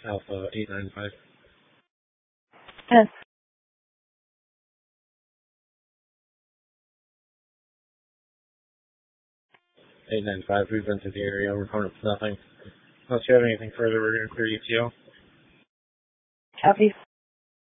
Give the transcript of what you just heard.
Alpha 895. Yes. 895, we've been to the area, we're coming up to nothing. Unless you have anything further, we're going to clear ETO. Copy.